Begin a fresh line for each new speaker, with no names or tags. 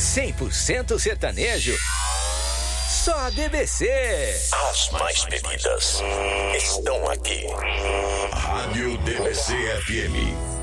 100% sertanejo. Só a DBC.
As mais pedidas estão aqui.
Rádio DBC FM.